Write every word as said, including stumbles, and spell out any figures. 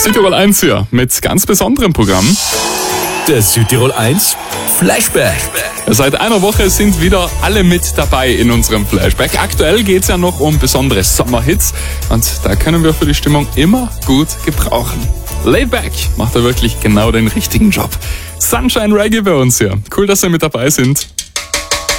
Südtirol eins hier mit ganz besonderem Programm. Der Südtirol eins Flashback. Seit einer Woche sind wieder alle mit dabei in unserem Flashback. Aktuell geht's ja noch um besondere Sommerhits und da können wir für die Stimmung immer gut gebrauchen. Laid Back macht da wirklich genau den richtigen Job. Sunshine Reggae bei uns hier. Cool, dass ihr mit dabei sind.